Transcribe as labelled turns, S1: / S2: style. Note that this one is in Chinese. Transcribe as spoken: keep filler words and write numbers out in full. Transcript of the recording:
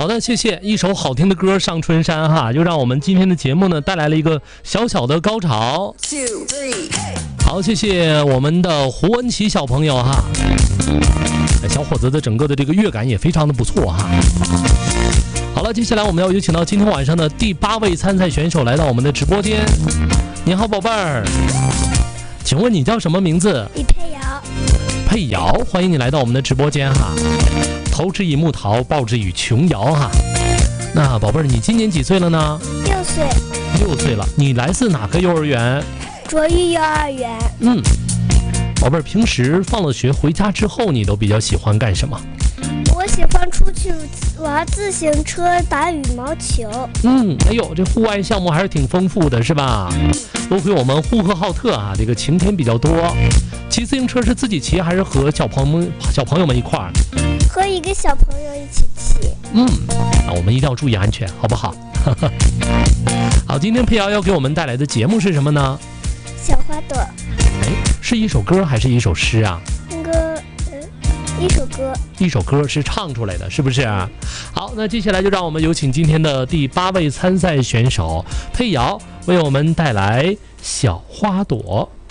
S1: 好的，谢谢一首好听的歌上春山哈，就让我们今天的节目呢带来了一个小小的高潮。好，谢谢我们的胡文琪小朋友哈，小伙子的整个的这个乐感也非常的不错哈。好了，接下来我们要有请到今天晚上的第八位参赛选手来到我们的直播间。你好，宝贝儿，请问你叫什么名字？
S2: 李佩瑶。
S1: 佩瑶，欢迎你来到我们的直播间哈。投之以木桃，报之以琼瑶哈。那宝贝儿，你今年几岁了呢？
S2: 六岁。
S1: 六岁了，你来自哪个幼儿园？
S2: 卓玉幼儿园。
S1: 嗯，宝贝儿，平时放了学回家之后，你都比较喜欢干什么？
S2: 我喜欢出去玩自行车、打羽毛球。
S1: 嗯，哎呦，这户外项目还是挺丰富的，是吧？多亏我们呼和浩特啊，这个晴天比较多。骑自行车是自己骑还是和小朋友们小朋友们一块儿？
S2: 和一个小朋友一起骑。
S1: 嗯，那我们一定要注意安全，好不好？好，今天佩瑶要给我们带来的节目是什么呢？
S2: 小花朵。
S1: 哎，是一首歌还是一首诗啊？
S2: 那个，呃，一首歌。
S1: 一首歌是唱出来的，是不是？好，那接下来就让我们有请今天的第八位参赛选手佩瑶为我们带来小花朵。